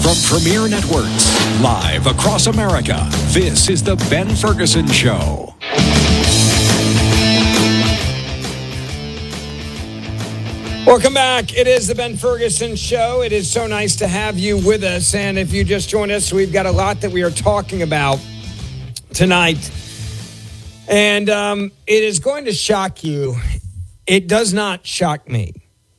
From Premier Networks, live across America, this is The Ben Ferguson Show. Welcome back. It is The Ben Ferguson Show. It is so nice to have you with us. And if you just joined us, we've got a lot that we are talking about tonight. And it is going to shock you. It does not shock me.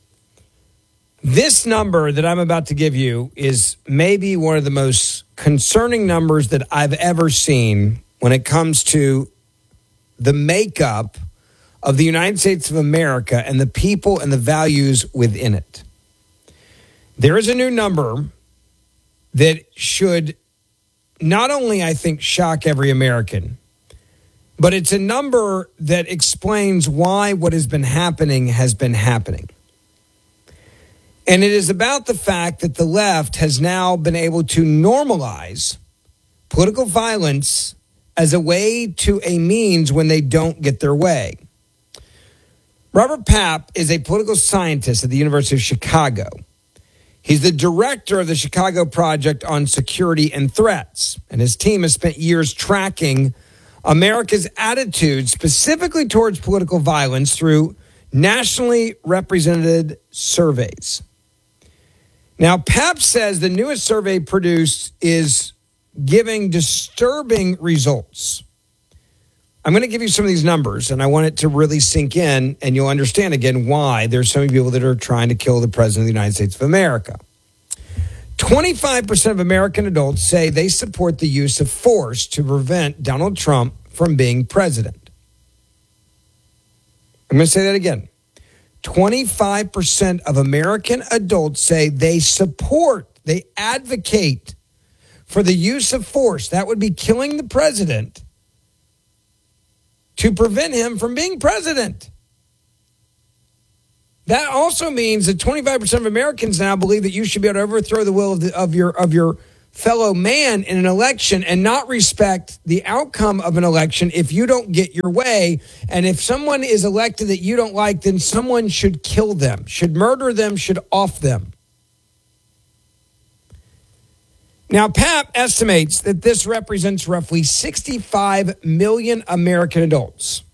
This number that I'm about to give you is maybe one of the most concerning numbers that I've ever seen when it comes to the makeup of the United States of America and the people and the values within it. There is a new number that should not only, I think, shock every American, but it's a number that explains why what has been happening has been happening. And it is about the fact that the left has now been able to normalize political violence as a way to a means when they don't get their way. Robert Papp is a political scientist at the University of Chicago. He's the director of the Chicago Project on Security and Threats, and his team has spent years tracking America's attitude specifically towards political violence through nationally represented surveys. Now, Papp says the newest survey produced is giving disturbing results. I'm going to give you some of these numbers, and I want it to really sink in, and you'll understand again why there's so many people that are trying to kill the president of the United States of America. 25% of American adults say they support the use of force to prevent Donald Trump from being president. I'm going to say that again. 25% of American adults say they advocate for the use of force, that would be killing the president, to prevent him from being president. That also means that 25% of Americans now believe that you should be able to overthrow the will of your fellow man in an election and not respect the outcome of an election if you don't get your way. And if someone is elected that you don't like, then someone should kill them, should murder them, should off them. Now, Papp estimates that this represents roughly 65 million American adults.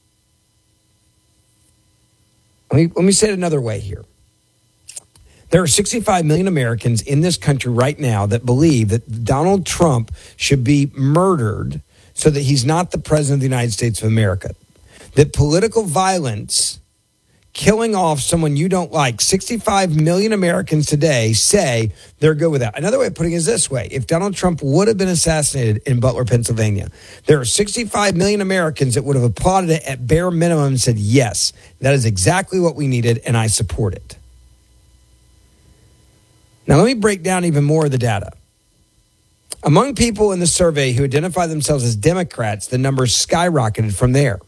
Let me say it another way here. There are 65 million Americans in this country right now that believe that Donald Trump should be murdered so that he's not the president of the United States of America. That political violence, killing off someone you don't like, 65 million Americans today say they're good with that. Another way of putting it is this way. If Donald Trump would have been assassinated in Butler, Pennsylvania, there are 65 million Americans that would have applauded it at bare minimum and said, yes, that is exactly what we needed, and I support it. Now, let me break down even more of the data. Among people in the survey who identify themselves as Democrats, the numbers skyrocketed from there.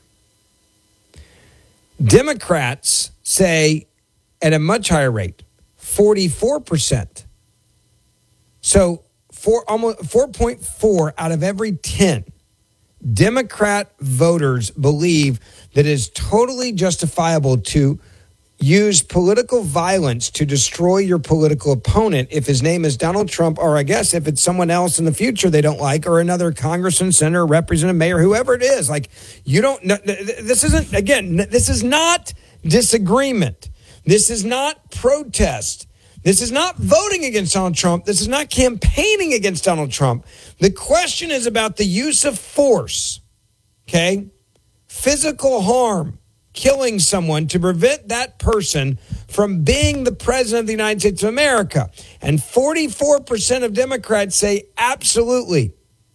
Democrats say at a much higher rate, 44%. So almost 4.4 out of every 10 Democrat voters believe that it is totally justifiable to use political violence to destroy your political opponent if his name is Donald Trump, or I guess if it's someone else in the future they don't like, or another congressman, senator, representative, mayor, whoever it is. Like, you don't know. This isn't, again, this is not disagreement. This is not protest. This is not voting against Donald Trump. This is not campaigning against Donald Trump. The question is about the use of force, okay? Physical harm. Killing someone to prevent that person from being the president of the United States of America. And 44% of Democrats say absolutely.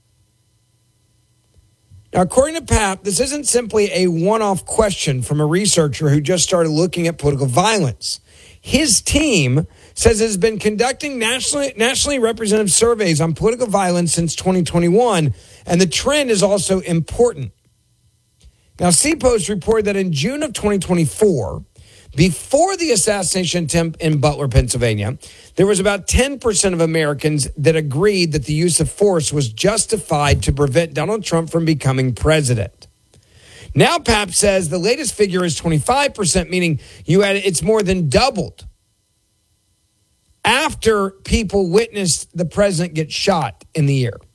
Now, according to Papp, this isn't simply a one-off question from a researcher who just started looking at political violence. His team says it has been conducting nationally representative surveys on political violence since 2021, and the trend is also important. Now, CPost reported that in June of 2024, before the assassination attempt in Butler, Pennsylvania, there was about 10% of Americans that agreed that the use of force was justified to prevent Donald Trump from becoming president. Now, Papp says the latest figure is 25%, meaning it's more than doubled. after people witnessed the president get shot in the ear.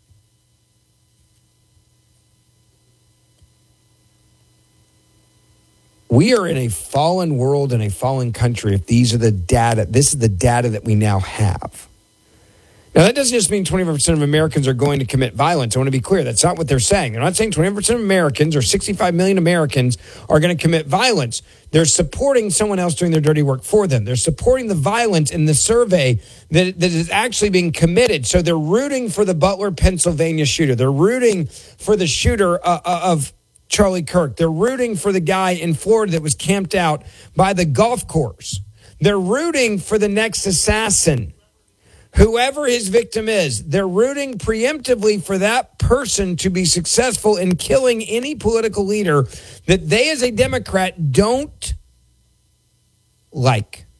We are in a fallen world and a fallen country if these are the data. This is the data that we now have. Now, that doesn't just mean 25% of Americans are going to commit violence. I want to be clear. That's not what they're saying. They're not saying 20% of Americans or 65 million Americans are going to commit violence. They're supporting someone else doing their dirty work for them. They're supporting the violence in the survey that is actually being committed. So they're rooting for the Butler, Pennsylvania shooter. They're rooting for the shooter of Charlie Kirk. They're rooting for the guy in Florida that was camped out by the golf course. They're rooting for the next assassin. Whoever his victim is, they're rooting preemptively for that person to be successful in killing any political leader that they as a Democrat don't like.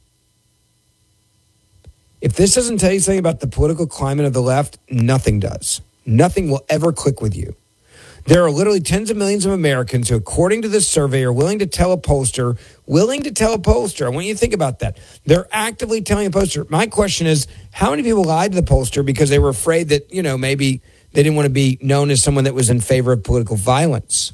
If this doesn't tell you something about the political climate of the left, nothing does. Nothing will ever click with you. There are literally tens of millions of Americans who, according to this survey, are willing to tell a pollster, I want you to think about that. They're actively telling a pollster. My question is, how many people lied to the pollster because they were afraid that, maybe they didn't want to be known as someone that was in favor of political violence?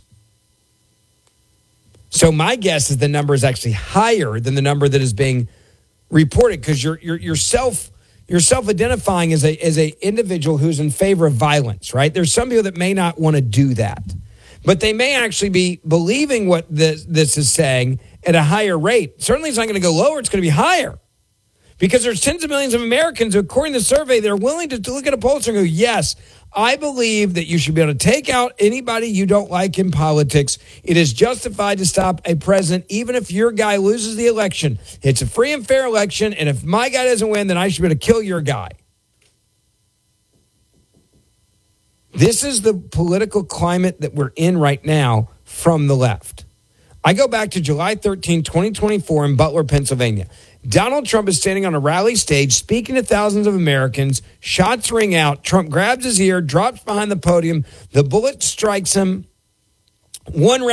So my guess is the number is actually higher than the number that is being reported because you're self-identifying as a individual who's in favor of violence, right? There's some people that may not want to do that, but they may actually be believing what this is saying at a higher rate. Certainly it's not going to go lower. It's going to be higher because there's tens of millions of Americans who, according to the survey, they're willing to look at a pollster and go, yes, I believe that you should be able to take out anybody you don't like in politics. It is justified to stop a president, even if your guy loses the election. It's a free and fair election, and if my guy doesn't win, then I should be able to kill your guy. This is the political climate that we're in right now from the left. I go back to July 13, 2024 in Butler, Pennsylvania. Donald Trump is standing on a rally stage speaking to thousands of Americans. Shots ring out. Trump grabs his ear, drops behind the podium. The bullet strikes him. One